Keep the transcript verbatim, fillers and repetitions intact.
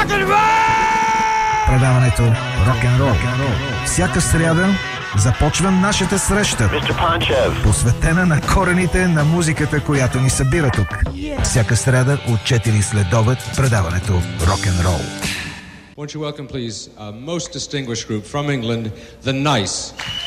Предаването рок-н-рол. Всяка сряда започва нашата среща, посветена на корените на музиката, която ни събира тук. Всяка сряда от четири след обед предаването рок-н-рол. Won't you welcome, please, a most distinguished group from England, The Nice.